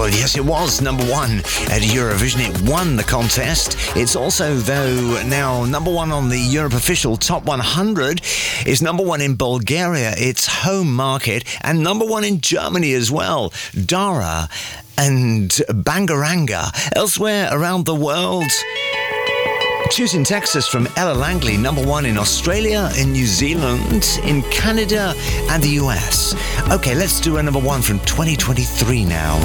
Well, yes, it was number one at Eurovision. It won the contest. It's also, though, now number one on the Europe Official Top 100. It's number one in Bulgaria, its home market, and number one in Germany as well. Dara and Bangaranga. Elsewhere around the world, Choosing Texas from Ella Langley, number one in Australia, in New Zealand, in Canada, and the US. Okay, let's do a number one from 2023 now.